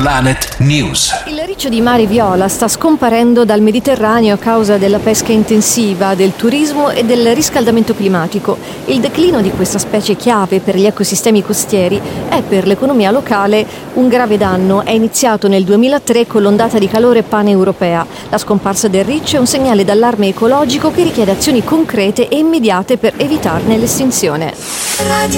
Planet News. Il riccio di mare viola sta scomparendo dal Mediterraneo a causa della pesca intensiva, del turismo e del riscaldamento climatico. Il declino di questa specie chiave per gli ecosistemi costieri è per l'economia locale un grave danno. È iniziato nel 2003 con l'ondata di calore paneuropea. La scomparsa del riccio è un segnale d'allarme ecologico che richiede azioni concrete e immediate per evitarne l'estinzione.